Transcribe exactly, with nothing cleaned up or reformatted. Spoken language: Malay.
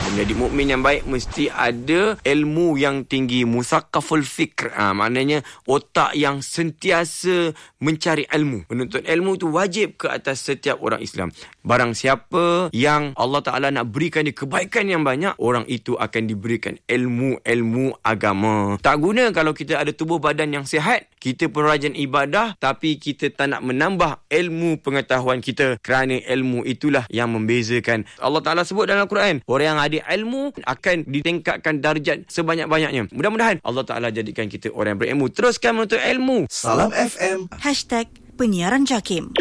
Menjadi mukmin yang baik mesti ada ilmu yang tinggi, musaqqaful fikr. Ha, maknanya otak yang sentiasa mencari ilmu. Menuntut ilmu itu wajib ke atas setiap orang Islam. Barang siapa yang Allah Ta'ala nak berikan dia kebaikan yang banyak, orang itu akan diberikan ilmu-ilmu agama. Tak guna kalau kita ada tubuh badan yang sihat, kita pun rajin ibadah, tapi kita tak nak menambah ilmu pengetahuan kita, kerana ilmu itulah yang membezakan. Allah Ta'ala sebut dalam Al-Quran, orang yang ada ilmu akan ditingkatkan darjat sebanyak-banyaknya. Mudah-mudahan Allah Ta'ala jadikan kita orang yang berilmu. Teruskan menuntut ilmu. Salam F M. Hashtag Penyiaran Jakim.